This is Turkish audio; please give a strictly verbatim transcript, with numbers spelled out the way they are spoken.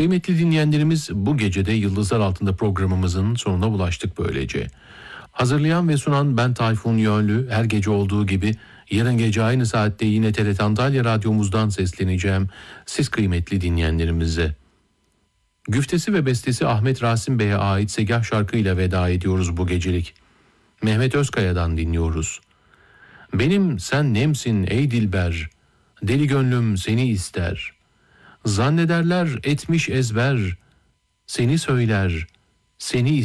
Kıymetli dinleyenlerimiz, bu gecede Yıldızlar Altında programımızın sonuna ulaştık böylece. Hazırlayan ve sunan ben Tayfun Yönlü. Her gece olduğu gibi yarın gece aynı saatte yine T R T Antalya Radyomuzdan sesleneceğim siz kıymetli dinleyenlerimize. Güftesi ve bestesi Ahmet Rasim Bey'e ait Segah şarkıyla veda ediyoruz bu gecelik. Mehmet Özkaya'dan dinliyoruz. Benim sen nemsin ey dilber, deli gönlüm seni ister. Zannederler etmiş ezber, seni söyler, seni